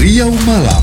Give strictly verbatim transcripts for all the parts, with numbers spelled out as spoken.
Riau Malam.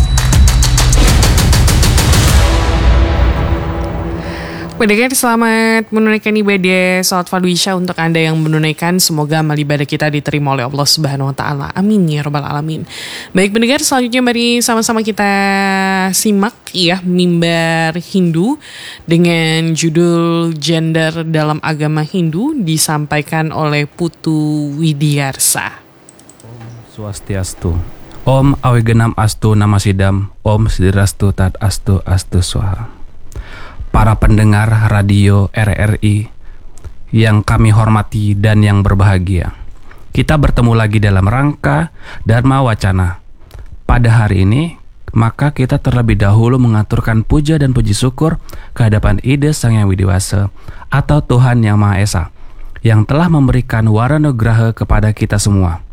Pendengar, selamat menunaikan ibadah salat fardu Isya. Untuk Anda yang menunaikan, semoga amal ibadah kita diterima oleh Allah Subhanahu wa taala. Amin ya rabbal alamin. Baik pendengar, selanjutnya mari sama-sama kita simak ya mimbar Hindu dengan judul Gender dalam Agama Hindu, disampaikan oleh Putu Widiarsa. Om Swastiastu. Om Awigenam Astu Namasidam. Om Sidirastu Tat Astu Astu Swaha. Para pendengar radio R R I yang kami hormati dan yang berbahagia, kita bertemu lagi dalam rangka Dharma Wacana. Pada hari ini, maka kita terlebih dahulu mengaturkan puja dan puji syukur kehadapan Ida Sang Yang Widiwasa atau Tuhan Yang Maha Esa, yang telah memberikan waranugraha kepada kita semua,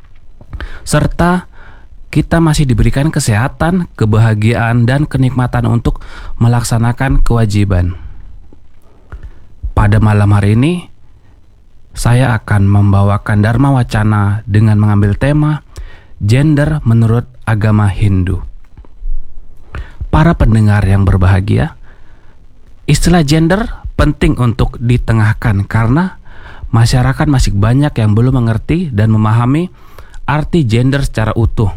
serta kita masih diberikan kesehatan, kebahagiaan, dan kenikmatan untuk melaksanakan kewajiban. Pada malam hari ini, saya akan membawakan Dharma Wacana dengan mengambil tema Gender menurut agama Hindu. Para pendengar yang berbahagia, istilah gender penting untuk ditengahkan karena masyarakat masih banyak yang belum mengerti dan memahami arti gender secara utuh.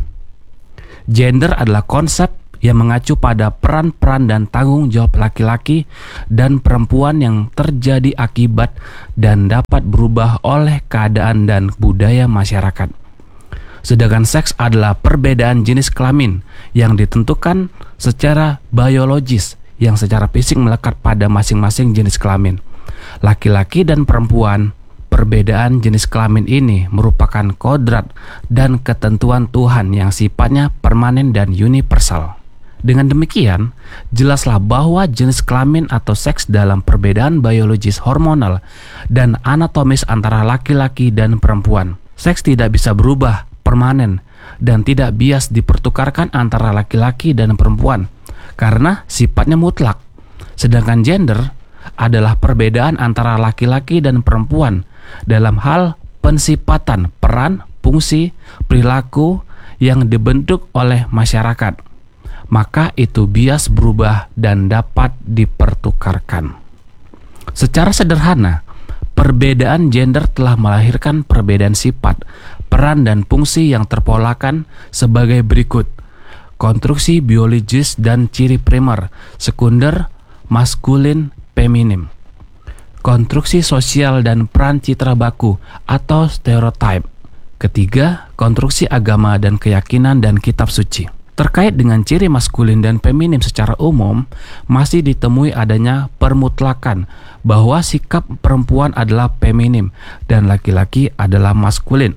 Gender adalah konsep yang mengacu pada peran-peran dan tanggung jawab laki-laki dan perempuan yang terjadi akibat dan dapat berubah oleh keadaan dan budaya masyarakat. Sedangkan seks adalah perbedaan jenis kelamin yang ditentukan secara biologis yang secara fisik melekat pada masing-masing jenis kelamin. Laki-laki dan perempuan, perbedaan jenis kelamin ini merupakan kodrat dan ketentuan Tuhan yang sifatnya permanen dan universal. Dengan demikian, jelaslah bahwa jenis kelamin atau seks dalam perbedaan biologis, hormonal, dan anatomis antara laki-laki dan perempuan. Seks tidak bisa berubah, permanen, dan tidak bias dipertukarkan antara laki-laki dan perempuan, karena sifatnya mutlak. Sedangkan gender adalah perbedaan antara laki-laki dan perempuan dalam hal pensifatan, peran, fungsi, perilaku yang dibentuk oleh masyarakat. Maka itu bias berubah dan dapat dipertukarkan. Secara sederhana, perbedaan gender telah melahirkan perbedaan sifat, peran, dan fungsi yang terpolakan sebagai berikut: konstruksi biologis dan ciri primer, sekunder, maskulin, feminim. Konstruksi sosial dan peran citra baku atau stereotype. Ketiga, konstruksi agama dan keyakinan dan kitab suci. Terkait dengan ciri maskulin dan feminim secara umum, masih ditemui adanya permutlakan bahwa sikap perempuan adalah feminim dan laki-laki adalah maskulin.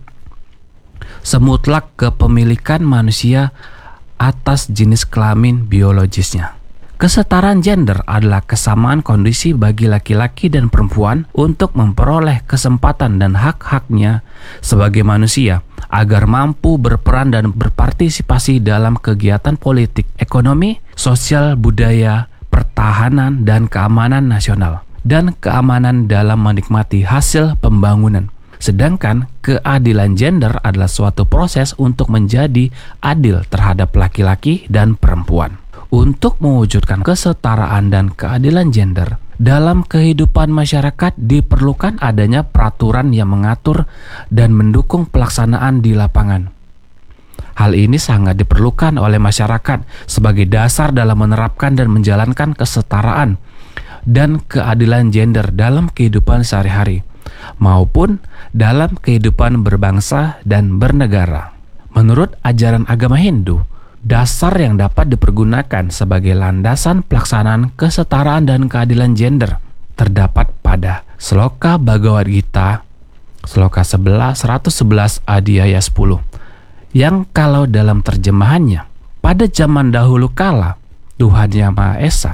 Semutlak kepemilikan manusia atas jenis kelamin biologisnya. Kesetaraan gender adalah kesamaan kondisi bagi laki-laki dan perempuan untuk memperoleh kesempatan dan hak-haknya sebagai manusia agar mampu berperan dan berpartisipasi dalam kegiatan politik, ekonomi, sosial, budaya, pertahanan, dan keamanan nasional, dan keamanan dalam menikmati hasil pembangunan. Sedangkan keadilan gender adalah suatu proses untuk menjadi adil terhadap laki-laki dan perempuan. Untuk mewujudkan kesetaraan dan keadilan gender dalam kehidupan masyarakat, diperlukan adanya peraturan yang mengatur dan mendukung pelaksanaan di lapangan. Hal ini sangat diperlukan oleh masyarakat sebagai dasar dalam menerapkan dan menjalankan kesetaraan dan keadilan gender dalam kehidupan sehari-hari maupun dalam kehidupan berbangsa dan bernegara. Menurut ajaran agama Hindu, dasar yang dapat dipergunakan sebagai landasan pelaksanaan kesetaraan dan keadilan gender terdapat pada Sloka Bhagavad Gita, Sloka seratus sebelas Adhyaya sepuluh, yang kalau dalam terjemahannya, pada zaman dahulu kala, Tuhan Yang Maha Esa,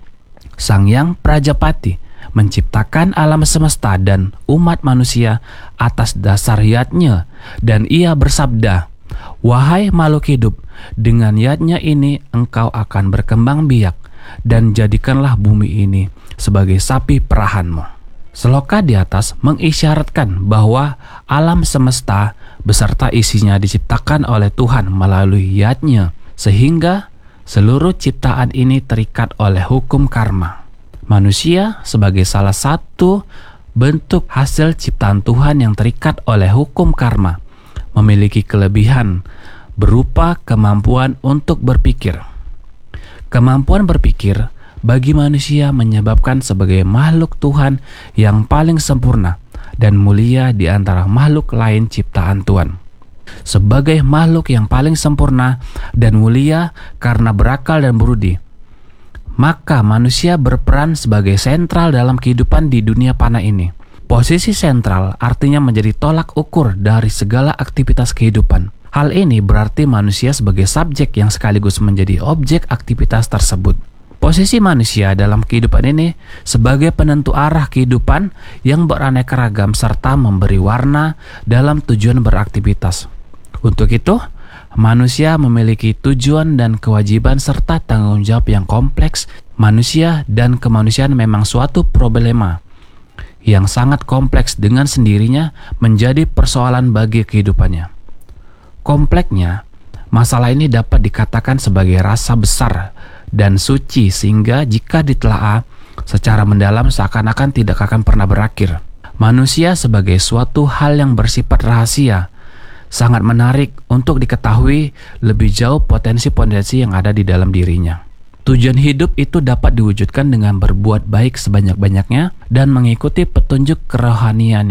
Sang Yang Prajapati, menciptakan alam semesta dan umat manusia atas dasar yatnya, dan ia bersabda, "Wahai makhluk hidup, dengan yatnya ini engkau akan berkembang biak, dan jadikanlah bumi ini sebagai sapi perahanmu." Seloka di atas mengisyaratkan bahwa alam semesta beserta isinya diciptakan oleh Tuhan melalui yad-Nya, sehingga seluruh ciptaan ini terikat oleh hukum karma. Manusia sebagai salah satu bentuk hasil ciptaan Tuhan yang terikat oleh hukum karma memiliki kelebihan berupa kemampuan untuk berpikir. Kemampuan berpikir bagi manusia menyebabkan sebagai makhluk Tuhan yang paling sempurna dan mulia di antara makhluk lain ciptaan Tuhan. Sebagai makhluk yang paling sempurna dan mulia karena berakal dan berudi, maka manusia berperan sebagai sentral dalam kehidupan di dunia panah ini. Posisi sentral artinya menjadi tolak ukur dari segala aktivitas kehidupan. Hal ini berarti manusia sebagai subjek yang sekaligus menjadi objek aktivitas tersebut. Posisi manusia dalam kehidupan ini sebagai penentu arah kehidupan yang beraneka ragam serta memberi warna dalam tujuan beraktivitas. Untuk itu, manusia memiliki tujuan dan kewajiban serta tanggung jawab yang kompleks. Manusia dan kemanusiaan memang suatu problema yang sangat kompleks dengan sendirinya menjadi persoalan bagi kehidupannya. Kompleksnya, masalah ini dapat dikatakan sebagai rasa besar dan suci sehingga jika ditelaah secara mendalam seakan-akan tidak akan pernah berakhir. Manusia sebagai suatu hal yang bersifat rahasia sangat menarik untuk diketahui lebih jauh potensi-potensi yang ada di dalam dirinya. Tujuan hidup itu dapat diwujudkan dengan berbuat baik sebanyak-banyaknya dan mengikuti petunjuk kerohanian